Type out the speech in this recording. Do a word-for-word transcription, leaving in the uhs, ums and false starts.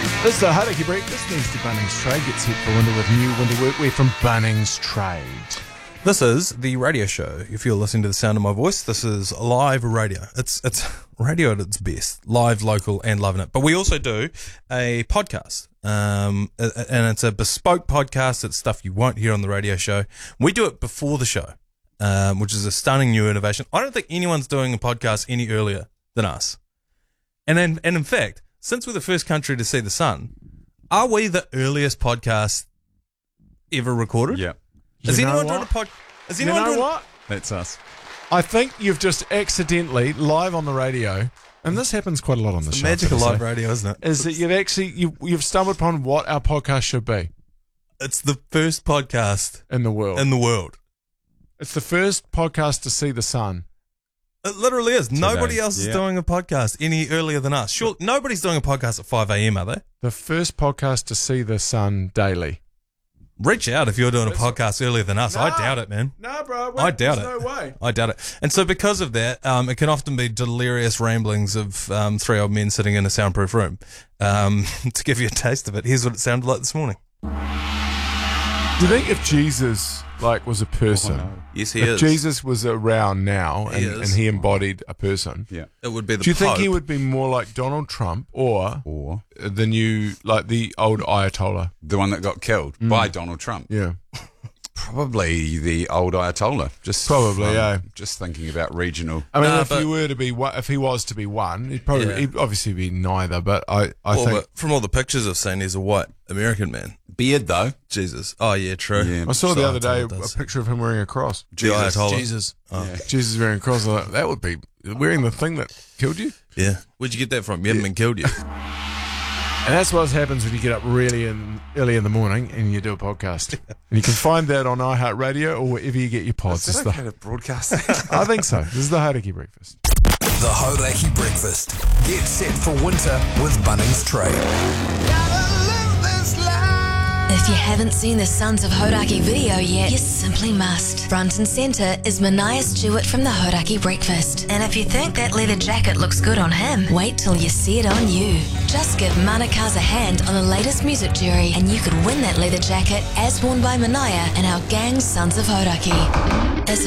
This is the Hauraki Breakfast. Thanks to Bunnings Trade. Get set for winter with new winter workwear from Bunnings Trade. This is the radio show. If you're listening to the sound of my voice, this is live radio. It's it's radio at its best, live, local, and loving it. But we also do a podcast, um, and it's a bespoke podcast. It's stuff you won't hear on the radio show. We do it before the show, um, which is a stunning new innovation. I don't think anyone's doing a podcast any earlier than us. And in, and in fact, since we're the first country to see the sun, are we the earliest podcast ever recorded? Yeah. Is You know anyone what? doing a pod? Is You anyone know doing what? That's us. I think you've just accidentally, live on the radio, and this happens quite a lot on the the show. magic of I've got to live say, radio, isn't it? Is that you've actually, you, you've stumbled upon what our podcast should be It's the first podcast in the world. in the world. It's the first podcast to see the sun. It literally is. Nobody else is yeah. doing a podcast any earlier than us. Sure, nobody's doing a podcast at five a.m., are they? The first podcast to see the sun daily. Reach out if you're doing a podcast earlier than us. I No. doubt it, man. No, bro. I doubt there's it. No way. I doubt it. And so because of that, um, it can often be delirious ramblings of um, three old men sitting in a soundproof room. Um, to give you a taste of it, here's what it sounded like this morning. Do you think if Jesus like was a person, Yes, he if is. Jesus was around now and He he, is. and he embodied a person, Yeah. It would be the do you think Pope. he would be more like Donald Trump or Or the new, like the old Ayatollah? the one that got killed by Donald Trump. Yeah. Probably the old Ayatollah. Just Probably, from- yeah. Just thinking about regional. I mean, Nah, if but- he were to be, one- if he was to be one, he'd probably, Yeah. he'd obviously be neither. But I, I Well, think but from all the pictures I've seen, he's a white American man. Beard, though. Jesus. Oh, yeah, true. Yeah. I saw the So other day Ayatollah a does. picture of him wearing a cross. The Ayatollah. Jesus, Oh. Yeah. Jesus wearing a cross. I thought, that would be wearing the thing that killed you. Yeah. Where'd you get that from? You haven't been killed yet. And that's what happens when you get up really in, early in the morning and you do a podcast. And you can find that on iHeartRadio or wherever you get your pods. Is It's that the- okay to broadcast? I think so. This is the Hauraki Breakfast. The Hauraki Breakfast. Get set for winter with Bunnings Trade. If you haven't seen the Sons of Hauraki video yet, you simply must. Front and centre is Mania Stewart from the Hauraki Breakfast. And if you think that leather jacket looks good on him, wait till you see it on you. Just give Manukaz a hand on the latest music jury and you could win that leather jacket as worn by Mania and our gang Sons of Hauraki. As